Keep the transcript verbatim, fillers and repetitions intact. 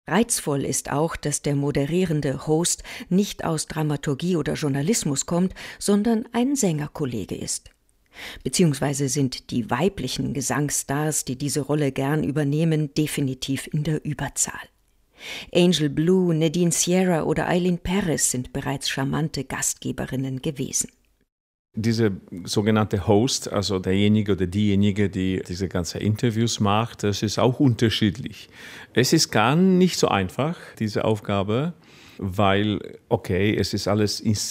Reizvoll ist auch, dass der moderierende Host nicht aus Dramaturgie oder Journalismus kommt, sondern ein Sängerkollege ist. Beziehungsweise sind die weiblichen Gesangsstars, die diese Rolle gern übernehmen, definitiv in der Überzahl. Angel Blue, Nadine Sierra oder Eileen Perez sind bereits charmante Gastgeberinnen gewesen. Dieser sogenannte Host, also derjenige oder diejenige, die diese ganzen Interviews macht, das ist auch unterschiedlich. Es ist gar nicht so einfach, diese Aufgabe, weil, okay, es ist alles inszeniert.